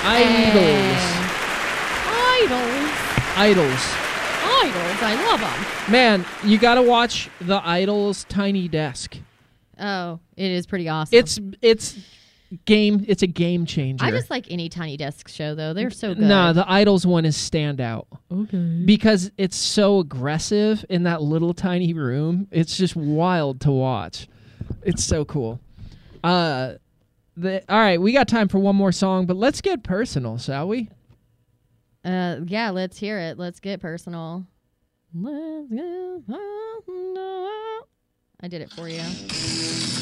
Idols. Idols. I love them. Man, you got to watch the Idols Tiny Desk. Oh, it is pretty awesome. It's a game changer. I just like any Tiny Desk show, though. They're so good. No, the Idols one is standout. Okay. Because it's so aggressive in that little tiny room. It's just wild to watch. It's so cool. All right, we got time for one more song, but let's get personal, shall we? Yeah, let's hear it. Let's get personal. Let's get personal. I did it for you.